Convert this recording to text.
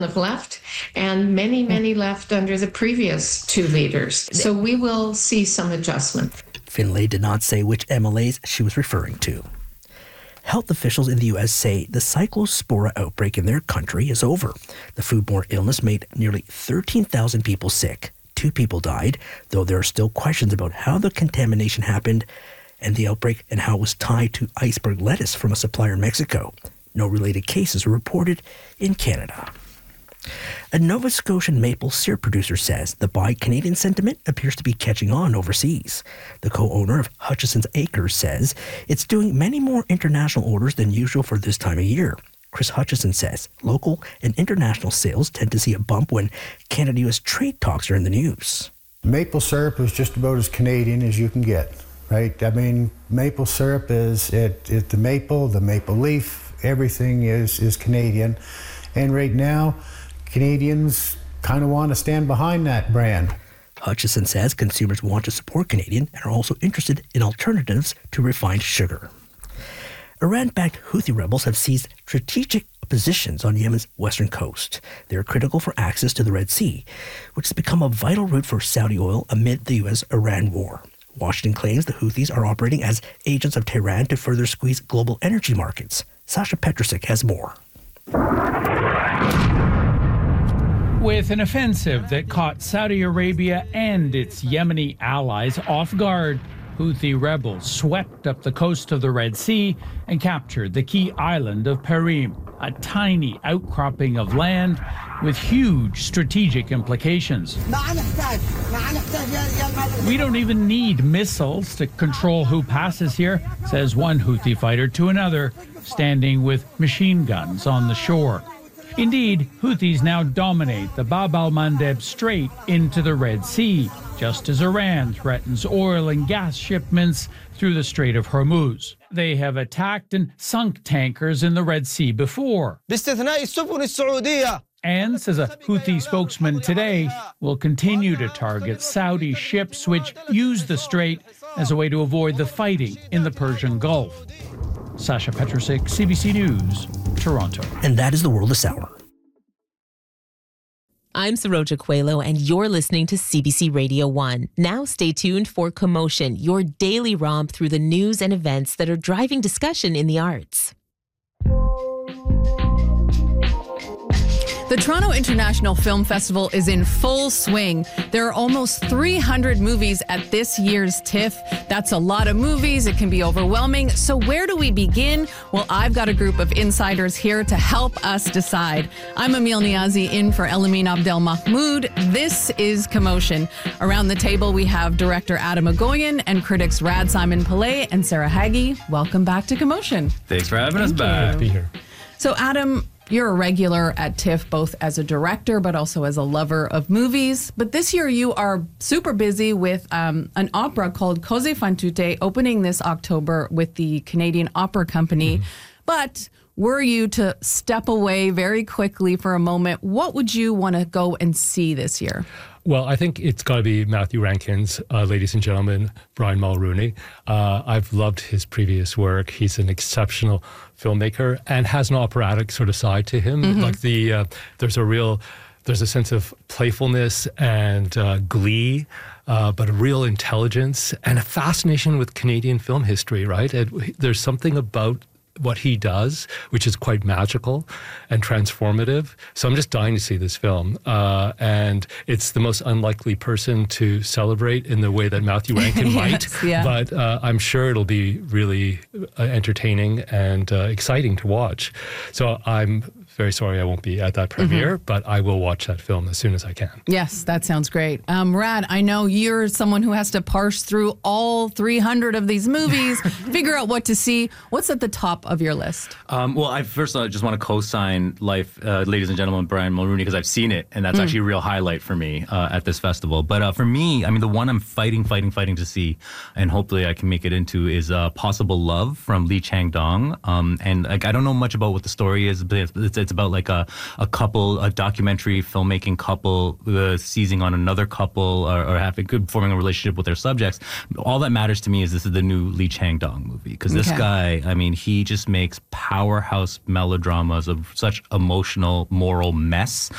have left, and many left under the previous two leaders. So we will see some adjustment. Finlay did not say which MLAs she was referring to. Health officials in the U.S. say the Cyclospora outbreak in their country is over. The foodborne illness made nearly 13,000 people sick. 2 people died, though there are still questions about how the contamination happened and the outbreak and how it was tied to iceberg lettuce from a supplier in Mexico. No related cases were reported in Canada. A Nova Scotian maple syrup producer says the Buy Canadian sentiment appears to be catching on overseas. The co-owner of Hutchison's Acres says it's doing many more international orders than usual for this time of year. Chris Hutchison says local and international sales tend to see a bump when Canada-U.S. trade talks are in the news. Maple syrup is just about as Canadian as you can get, right? I mean, maple syrup is the maple leaf, everything is Canadian. And right now, Canadians kind of want to stand behind that brand. Hutchison says consumers want to support Canadian and are also interested in alternatives to refined sugar. Iran-backed Houthi rebels have seized strategic positions on Yemen's western coast. They are critical for access to the Red Sea, which has become a vital route for Saudi oil amid the U.S.-Iran war. Washington claims the Houthis are operating as agents of Tehran to further squeeze global energy markets. Sasha Petrusik has more. With an offensive that caught Saudi Arabia and its Yemeni allies off guard, Houthi rebels swept up the coast of the Red Sea and captured the key island of Perim, a tiny outcropping of land with huge strategic implications. We don't even need missiles to control who passes here, says one Houthi fighter to another, standing with machine guns on the shore. Indeed, Houthis now dominate the Bab al-Mandeb Strait into the Red Sea, just as Iran threatens oil and gas shipments through the Strait of Hormuz. They have attacked and sunk tankers in the Red Sea before. And, says a Houthi spokesman today, will continue to target Saudi ships which use the strait as a way to avoid the fighting in the Persian Gulf. Sasha Petrusik, CBC News, Toronto. And that is the world this hour. I'm Saroja Coelho, and you're listening to CBC Radio 1. Now stay tuned for Commotion, your daily romp through the news and events that are driving discussion in the arts. The Toronto International Film Festival is in full swing. There are almost 300 movies at this year's TIFF. That's a lot of movies. It can be overwhelming. So where do we begin? Well, I've got a group of insiders here to help us decide. I'm Emile Niazi in for Elamine Abdel Mahmoud. This is Commotion. Around the table, we have director Adam Agoyan and critics Rad Simon Pillay and Sarah Haggie. Welcome back to Commotion. Thanks for having us back. Be here. So Adam, you're a regular at TIFF, both as a director but also as a lover of movies. But this year you are super busy with an opera called Cose fan tutte, opening this October with the Canadian Opera Company. Mm-hmm. But were you to step away very quickly for a moment, what would you want to go and see this year? Well, I think it's got to be Matthew Rankin's Ladies and Gentlemen, Brian Mulroney. I've loved his previous work. He's an exceptional filmmaker and has an operatic sort of side to him. Mm-hmm. Like there's a sense of playfulness and glee, but a real intelligence and a fascination with Canadian film history, right? There's something about what he does, which is quite magical and transformative. So I'm just dying to see this film. And it's the most unlikely person to celebrate in the way that Matthew Rankin might. Yeah. But I'm sure it'll be really entertaining and exciting to watch. So I'm very sorry I won't be at that premiere, but I will watch that film as soon as I can. Yes, that sounds great. Rad, I know you're someone who has to parse through all 300 of these movies, figure out what to see. What's at the top of your list? Well, I just want to co-sign Ladies and Gentlemen, Brian Mulroney, because I've seen it, and that's actually a real highlight for me at this festival. But for me, I mean, the one I'm fighting to see, and hopefully I can make it into, is Possible Love from Lee Chang-dong. And I don't know much about what the story is, but it's about like a couple, a documentary filmmaking couple seizing on another couple or forming a relationship with their subjects. All that matters to me is this is the new Lee Chang-dong movie, because this guy, I mean, he just makes powerhouse melodramas of such emotional, moral mess